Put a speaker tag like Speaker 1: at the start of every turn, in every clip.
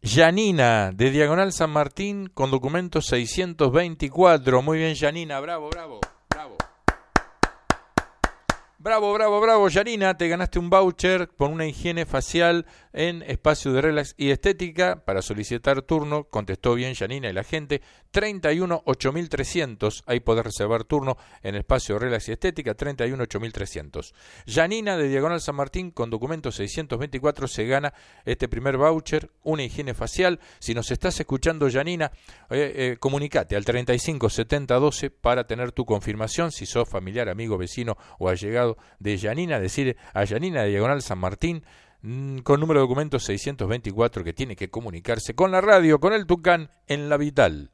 Speaker 1: Yanina, de Diagonal San Martín, con documento 624. Muy bien, Yanina, bravo, bravo, bravo. Bravo, bravo, bravo, Yanina, te ganaste un voucher por una higiene facial en Espacio de Relax y Estética para solicitar turno. Contestó bien Yanina y la gente. 31-8300, ahí podés reservar turno en Espacio de Relax y Estética, 31-8300. Yanina de Diagonal San Martín con documento 624 se gana este primer voucher, una higiene facial. Si nos estás escuchando, Yanina, comunicate al 35-70-12 para tener tu confirmación. Si sos familiar, amigo, vecino o allegado de Yanina, decir a Yanina de Diagonal San Martín con número de documento 624 que tiene que comunicarse con la radio, con el Tucán en La Vital.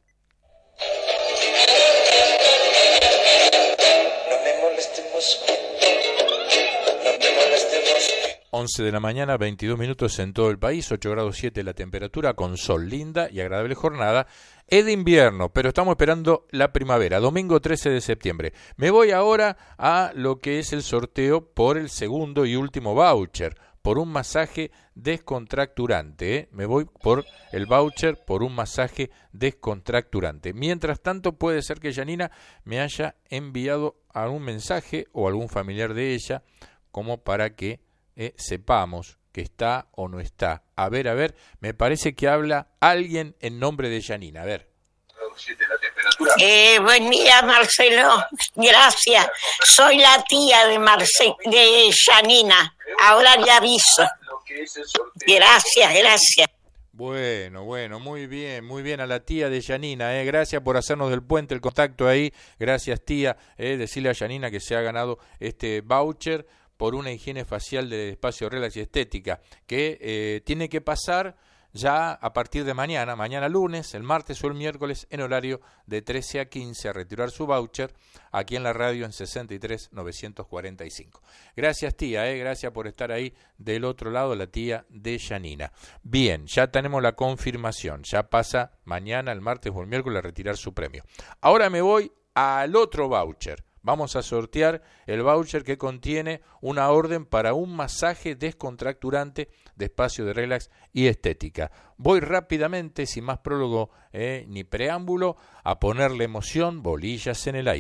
Speaker 1: 11 de la mañana, 22 minutos en todo el país, 8 grados 7 la temperatura, con sol, linda y agradable jornada. Es de invierno, pero estamos esperando la primavera, domingo 13 de septiembre. Me voy ahora a lo que es el sorteo por el segundo y último voucher, por un masaje descontracturante. Me voy por el voucher por un masaje descontracturante. Mientras tanto, puede ser que Yanina me haya enviado algún mensaje o algún familiar de ella, como para que sepamos que está o no está. A ver, me parece que habla alguien en nombre de Yanina. A ver.
Speaker 2: Buen día, Marcelo. Gracias. Soy la tía de Yanina. Ahora le aviso. Gracias.
Speaker 1: Bueno, muy bien a la tía de Yanina, gracias por hacernos del puente el contacto ahí, gracias tía, decirle a Yanina que se ha ganado este voucher por una higiene facial del Espacio Relax y Estética, que tiene que pasar ya a partir de mañana lunes, el martes o el miércoles, en horario de 13 a 15, a retirar su voucher aquí en la radio en 63-945. Gracias tía, gracias por estar ahí del otro lado, la tía de Yanina. Bien, ya tenemos la confirmación, ya pasa mañana, el martes o el miércoles a retirar su premio. Ahora me voy al otro voucher. Vamos a sortear el voucher que contiene una orden para un masaje descontracturante de Espacio de Relax y Estética. Voy rápidamente, sin más prólogo ni preámbulo, a ponerle emoción, bolillas en el aire.